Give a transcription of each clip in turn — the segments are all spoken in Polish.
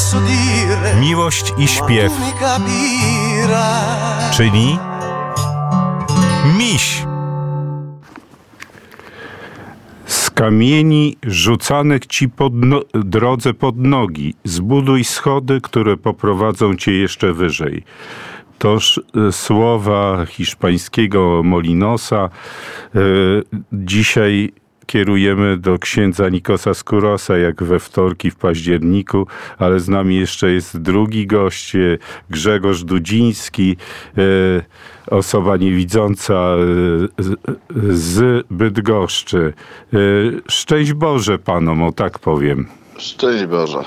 Miłość i śpiew, czyli miś. Z kamieni rzucanych ci drodze pod nogi, zbuduj schody, które poprowadzą cię jeszcze wyżej. Toż słowa hiszpańskiego Molinosa. Dzisiaj kierujemy do księdza Nikosa Skórosa, jak we wtorki w październiku, ale z nami jeszcze jest drugi gość, Grzegorz Dudziński, osoba niewidząca z Bydgoszczy. Szczęść Boże panom, o tak powiem. Szczęść Boże.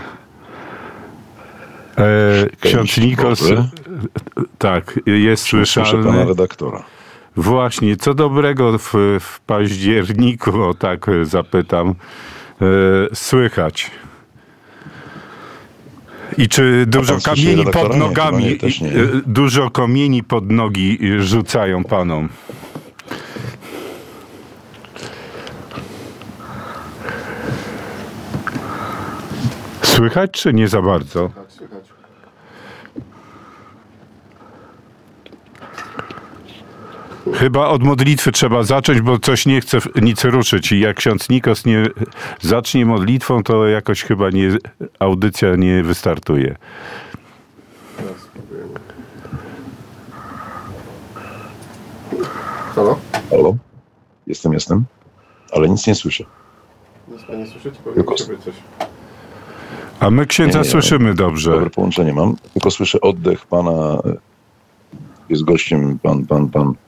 Ksiądz Nikos, tak, jest słyszalny. Słyszę pana redaktora. Właśnie, co dobrego w październiku, o tak zapytam, słychać? I czy dużo kamieni pod nogami, dużo kamieni pod nogi rzucają panom? Słychać, czy nie za bardzo? Słychać. Chyba od modlitwy trzeba zacząć, bo coś nie chce nic ruszyć. I jak ksiądz Nikos nie zacznie modlitwą, to jakoś chyba audycja nie wystartuje. Halo? Halo? Jestem. Ale nic nie słyszę. Nic pan nie słyszycie? Powinno być coś. A my księdza słyszymy dobrze. Dobre połączenie mam. Tylko słyszę oddech pana. Jest gościem pan